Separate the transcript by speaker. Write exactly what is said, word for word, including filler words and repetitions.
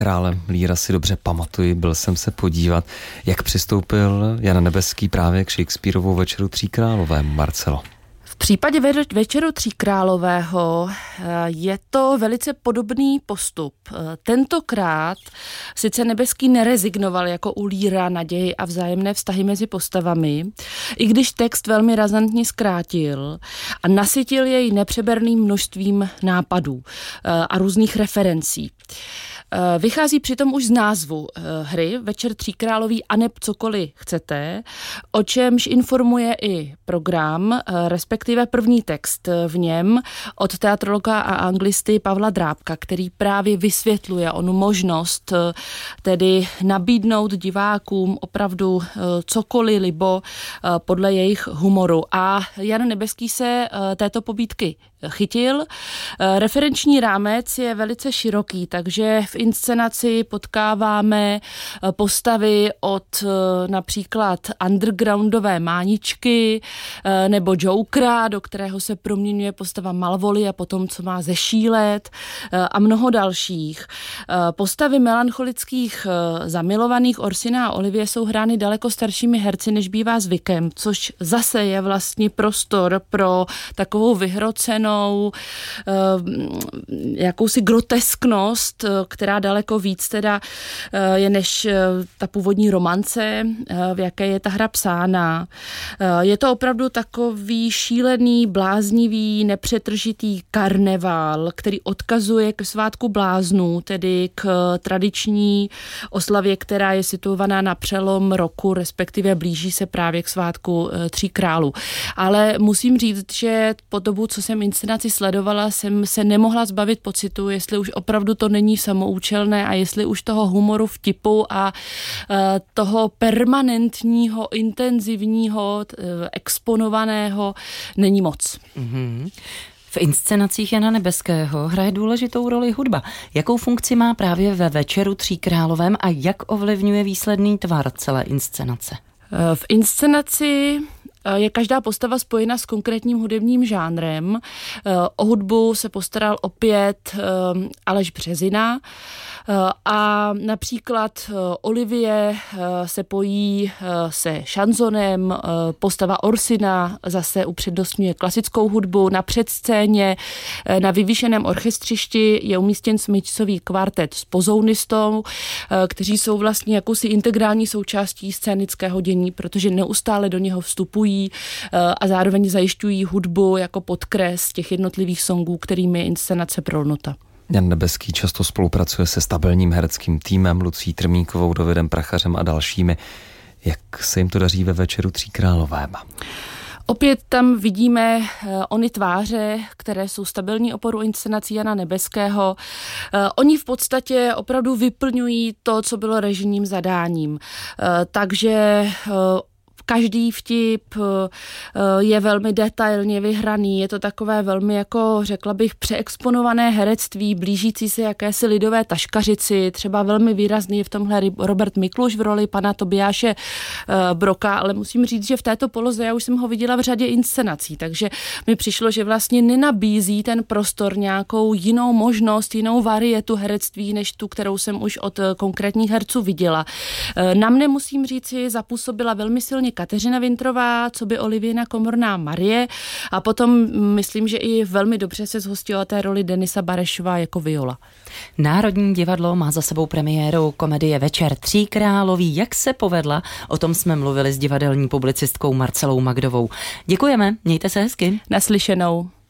Speaker 1: Krále Leara si dobře pamatuji, byl jsem se podívat, jak přistoupil Jan Nebeský právě k Shakespearovu Večeru tří králové, Marcelo.
Speaker 2: V případě Večeru tří králového je to velice podobný postup. Tentokrát sice Nebeský nerezignoval jako u Leara naději a vzájemné vztahy mezi postavami, i když text velmi razantně zkrátil a nasytil jej nepřeberným množstvím nápadů a různých referencí. Vychází přitom už z názvu hry Večer tří královí aneb cokoliv chcete, o čemž informuje i program, respektive první text v něm od teatrologa a anglisty Pavla Drábka, který právě vysvětluje onu možnost tedy nabídnout divákům opravdu cokoliv libo podle jejich humoru. A Jan Nebeský se této pobídky chytil. Referenční rámec je velice široký, takže v inscenaci potkáváme postavy od například undergroundové Máničky nebo Jokera, do kterého se proměňuje postava Malvoly a potom, co má zešílet, a mnoho dalších. Postavy melancholických zamilovaných Orsina a Olivie jsou hrány daleko staršími herci, než bývá zvykem, což zase je vlastně prostor pro takovou vyhrocenou jakousi grotesknost, která daleko víc teda je než ta původní romance, v jaké je ta hra psána. Je to opravdu takový šílený, bláznivý, nepřetržitý karneval, který odkazuje k svátku bláznů, tedy k tradiční oslavě, která je situovaná na přelom roku, respektive blíží se právě k svátku tří králů. Ale musím říct, že po dobu, co jsem inscenaci sledovala, jsem se nemohla zbavit pocitu, jestli už opravdu to není samoučelné a jestli už toho humoru, vtipu a toho permanentního, intenzivního, exponovaného není moc.
Speaker 3: Mm-hmm. V inscenacích Jana Nebeského hraje důležitou roli hudba. Jakou funkci má právě ve Večeru tří královém a jak ovlivňuje výsledný tvar celé inscenace?
Speaker 2: V inscenaci je každá postava spojena s konkrétním hudebním žánrem. O hudbu se postaral opět Aleš Březina a například Olivie se pojí se šanzonem, postava Orsina zase upřednostňuje klasickou hudbu. Na předscéně na vyvýšeném orchestřišti je umístěn smyčcový kvartet s pozounistou, kteří jsou vlastně jakousi integrální součástí scénického dění, protože neustále do něho vstupují a zároveň zajišťují hudbu jako podkres těch jednotlivých songů, kterými je inscenace prolnuta.
Speaker 1: Jan Nebeský často spolupracuje se stabilním hereckým týmem, Lucí Trmínkovou, Davidem Prachařem a dalšími. Jak se jim to daří ve Večeru tří králové?
Speaker 2: Opět tam vidíme uh, ony tváře, které jsou stabilní oporou inscenací Jana Nebeského. Uh, oni v podstatě opravdu vyplňují to, co bylo režijním zadáním. Uh, takže uh, Každý vtip je velmi detailně vyhraný, je to takové velmi, jako řekla bych, přeexponované herectví, blížící se jakési lidové taškařici, třeba velmi výrazný je v tomhle Robert Mikluš v roli pana Tobiáše Broka, ale musím říct, že v této poloze já už jsem ho viděla v řadě inscenací, takže mi přišlo, že vlastně nenabízí ten prostor nějakou jinou možnost, jinou varietu herectví, než tu, kterou jsem už od konkrétních herců viděla. Na mne, musím říci, zapůsobila velmi silně Kateřina Vintrová, co by Olivěna Komorná Marie, a potom myslím, že i velmi dobře se zhostila té roli Denisa Barešová jako Viola.
Speaker 3: Národní divadlo má za sebou premiéru komedie Večer tří královí. Jak se povedla? O tom jsme mluvili s divadelní publicistkou Marcelou Magdovou. Děkujeme, mějte se hezky.
Speaker 2: Naslyšenou.